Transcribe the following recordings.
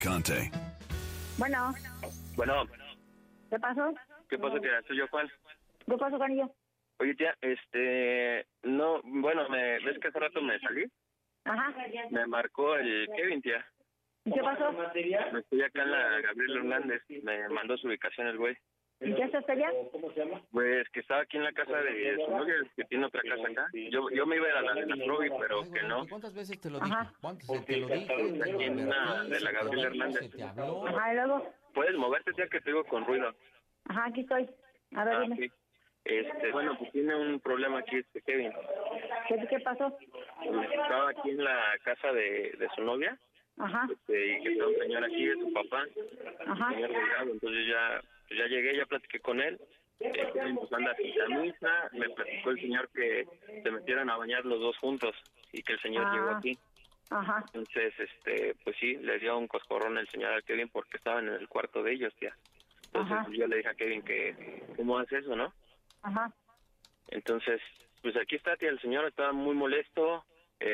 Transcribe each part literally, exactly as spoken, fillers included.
Conte. Bueno. Bueno. ¿Qué pasó? ¿Qué pasó, tía? Soy yo, Juan. ¿Qué pasó, Juanillo? Oye, tía, este... No, bueno, me ¿ves que hace rato me salí? Ajá. Me marcó el Kevin, tía. ¿Y qué pasó? Estoy acá en la Gabriel Hernández. Me mandó su ubicación el güey. ¿Y qué haces allá? Pues que estaba aquí en la casa de su novia, que tiene otra casa acá. Yo yo me iba a ir a la de la Trovi, pero que no. ¿Cuántas veces te lo dije? Ajá. ¿Cuántas veces te lo dije? Aquí en una de la Gabriel Hernández. Se te habló. Ajá, y luego. ¿Puedes moverte, tía, que te digo con ruido? Ajá, aquí estoy. A ver, Ah, dime. sí. Este, bueno, pues tiene un problema aquí este Kevin. ¿Qué, ¿Qué pasó? Estaba aquí en la casa de, de su novia. Ajá. Este, y que está un señor aquí, de su papá. Ajá. Señor Delgado. Entonces ya, pues ya llegué, ya platiqué con él. Eh, pues anda sin camisa. Me platicó el señor que se metieron a bañar los dos juntos y que el señor Ah. llegó aquí. Ajá. Entonces, este, pues sí, le dio un coscorrón el señor a Kevin porque estaban en el cuarto de ellos, tía. Entonces Ajá. yo le dije a Kevin que, ¿cómo hace eso, no? Ajá. Entonces, pues aquí está, tía, el señor estaba muy molesto,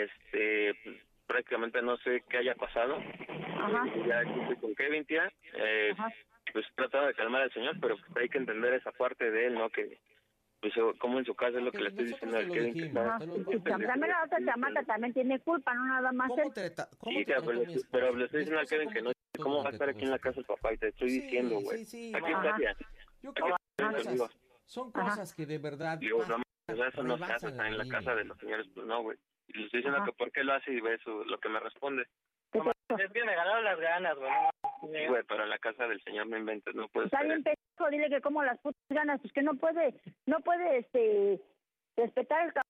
este, pues, prácticamente no sé qué haya pasado. Ajá. Ya aquí estoy con Kevin, tía, eh, Ajá. pues trataba de calmar al señor, pero pues, hay que entender esa parte de él, ¿no? Que, pues, como en su casa es lo que le estoy Nosotros diciendo te al lo Kevin. Que dijimos, está- te lo- Y también la otra chamaca también tiene culpa, no nada más él. ¿Cómo te, ta- cómo Sí, te tía, trató pero, mi esposa? pero le estoy Mi diciendo al esposa, Kevin que no, te ¿cómo va a durante estar aquí en la todo casa el papá? Y te estoy Sí, diciendo, güey. sí, sí, Aquí Ajá. está, tía. Yo creo que Aquí son estoy, cosas, son cosas que de verdad Digo, no, pasan, o sea, eso no se hace rebasan está en la línea. casa de los señores, pues no, güey. Y le estoy diciendo Ajá. que por qué lo hace y ve su, lo que me responde. ¿Qué te- Es que me ganaron las ganas, güey. Sí, güey, pero en la casa del señor no inventes, no puedes Está bien, pendejo, dile que como las putas ganas, pues que no puede, no puede, este, respetar el ca-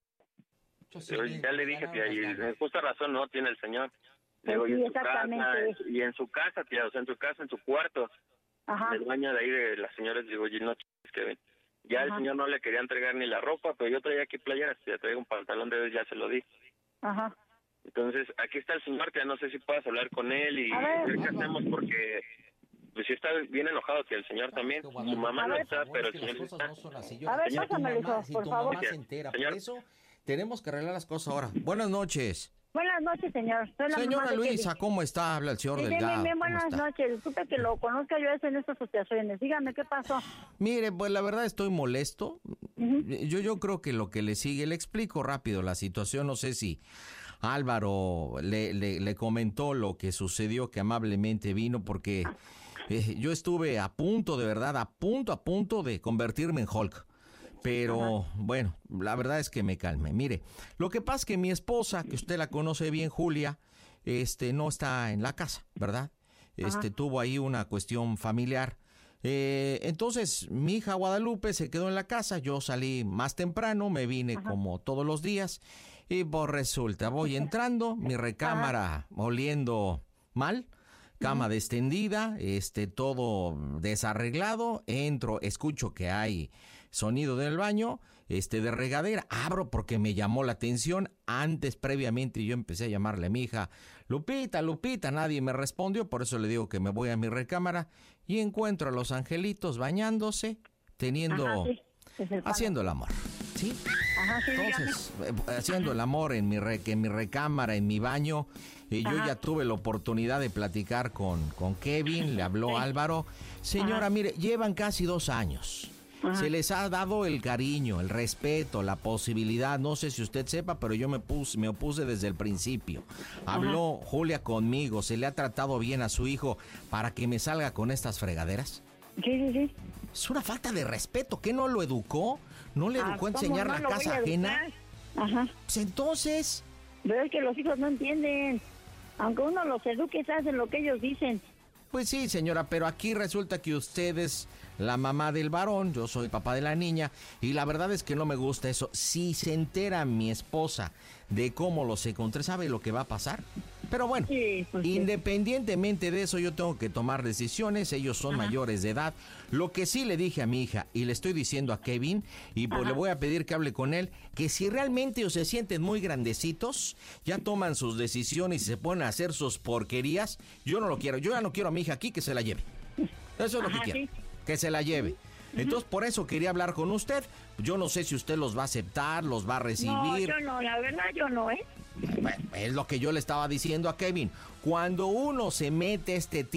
Yo sí, Ya le dije, tía, y ganaron las ganas. justa razón no tiene el señor. Pues Digo, y sí, en su casa, exactamente. y en su casa, tía, o sea, en su casa, en su cuarto, Ajá. en el baño de ahí de las señoras, digo, oye, no chingues, Kevin. Ya el Ajá. señor no le quería entregar ni la ropa, pero yo traía aquí playeras, ya traía un pantalón de él, ya se lo di. Ajá. Entonces, aquí está el señor, que no sé si puedas hablar con él y A ver. ver qué hacemos, porque pues sí está bien enojado que el señor también. Que Su Guadalupe, mamá A no ver. está, por pero favor, el es que las señor sí cosas está. no son así. A ver, si tu pásamelo, mamá, hijo, si por tu favor. mamá se entera, Señor. por eso tenemos que arreglar las cosas ahora. Buenas noches. Buenas noches, señor. Soy la Señora mamá de Luisa, Kevin. ¿cómo está? Habla el señor Sí, bien, Delgado. bien, bien, ¿Cómo buenas está? noches. Disculpe que lo conozca yo en estas situaciones. Dígame, ¿qué pasó? Mire, pues la verdad estoy molesto. Ujú. Yo, yo creo que lo que le sigue, le explico rápido la situación. No sé si Álvaro le, le, le comentó lo que sucedió, que amablemente vino, porque eh, yo estuve a punto, de verdad, a punto, a punto de convertirme en Hulk. Pero bueno, la verdad es que me calme. Mire, lo que pasa es que mi esposa, que usted la conoce bien, Julia, este, no está en la casa, ¿verdad? Este, Ajá. tuvo ahí una cuestión familiar. Eh, entonces, mi hija Guadalupe se quedó en la casa, yo salí más temprano, me vine Ajá. como todos los días, y pues resulta, voy entrando, mi recámara oliendo mal, cama destendida, este, todo desarreglado, entro, escucho que hay sonido del baño, este, de regadera, abro porque me llamó la atención, antes, previamente, yo empecé a llamarle a mi hija, Lupita, Lupita, nadie me respondió, por eso le digo que me voy a mi recámara, y encuentro a los angelitos bañándose, teniendo, Ajá, sí. Es el pan. haciendo el amor, ¿sí? Ajá, sí, dígame. Entonces, eh, haciendo el amor en mi, re- en mi recámara, en mi baño, y yo Ajá. ya tuve la oportunidad de platicar con, con Kevin, le habló Álvaro. Señora, Ajá. mire, llevan casi dos años. Ajá. Se les ha dado el cariño, el respeto, la posibilidad. No sé si usted sepa, pero yo me puse, me opuse desde el principio. Habló Julia conmigo, se le ha tratado bien a su hijo para que me salga con estas fregaderas. Sí, sí, sí. Es una falta de respeto. ¿Qué no lo educó? ¿No le Ah, educó a ¿cómo enseñar no la lo voy casa a ajena? educar? Ajá. Pues entonces, Pero es que los hijos no entienden. Aunque uno los eduque, hacen lo que ellos dicen. pues sí, señora, pero aquí resulta que usted es la mamá del varón, yo soy papá de la niña, y la verdad es que no me gusta eso. Si se entera mi esposa de cómo los encontré, ¿sabe lo que va a pasar? Pero bueno, Sí, pues sí. independientemente de eso, yo tengo que tomar decisiones, ellos son Ajá. mayores de edad. Lo que sí le dije a mi hija, y le estoy diciendo a Kevin, y pues Ajá. le voy a pedir que hable con él, que si realmente o se sienten muy grandecitos, ya toman sus decisiones y se ponen a hacer sus porquerías, yo no lo quiero, yo ya no quiero a mi hija aquí, que se la lleve. Eso es lo Ajá, que quiero, sí. que se la lleve. Entonces, por eso quería hablar con usted. Yo no sé si usted los va a aceptar, los va a recibir. No, yo no, la verdad yo no, ¿eh? Bueno, es lo que yo le estaba diciendo a Kevin. Cuando uno se mete este tipo